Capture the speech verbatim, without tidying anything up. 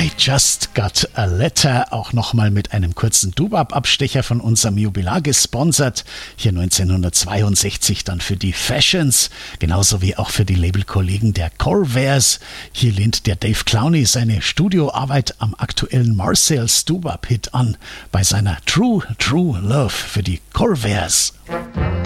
I Just Got a Letter, auch nochmal mit einem kurzen Doo-Wop-Abstecher von unserem Jubilar gesponsert. Hier neunzehnhundertzweiundsechzig dann für die Fashions, genauso wie auch für die Labelkollegen der Corvairs. Hier lehnt der Dave Clowney seine Studioarbeit am aktuellen Marseille's Doo-Wop-Hit an, bei seiner True, True Love für die Corvairs.